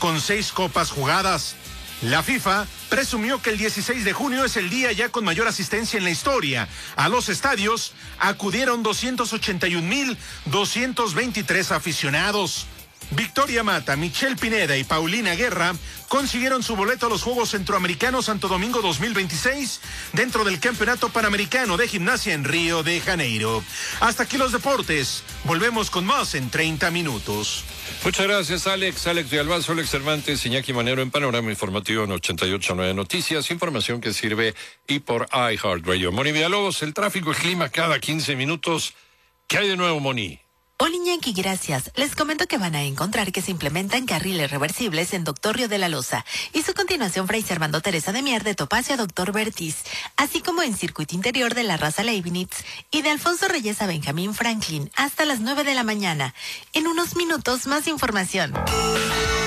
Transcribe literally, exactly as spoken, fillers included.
con seis copas jugadas. La FIFA presumió que el dieciséis de junio es el día ya con mayor asistencia en la historia. A los estadios acudieron doscientos ochenta y un mil doscientos veintitrés aficionados. Victoria Mata, Michelle Pineda y Paulina Guerra consiguieron su boleto a los Juegos Centroamericanos Santo Domingo dos mil veintiséis dentro del Campeonato Panamericano de Gimnasia en Río de Janeiro. Hasta aquí los deportes. Volvemos con más en treinta minutos. Muchas gracias, Alex. Alex de Albazo, Alex Cervantes, Iñaki Manero en Panorama Informativo en ochenta y ocho punto nueve Noticias. Información que sirve y por iHeartRadio. Moni Villalobos, el tráfico y clima cada quince minutos. ¿Qué hay de nuevo, Moni? Hola, Iñaki, gracias. Les comento que van a encontrar que se implementan carriles reversibles en Doctor Río de la Loza y su continuación Fray Servando Teresa de Mier de Topacio a Doctor Bertiz, así como en circuito interior de la Raza Leibniz y de Alfonso Reyes a Benjamín Franklin hasta las nueve de la mañana. En unos minutos más información.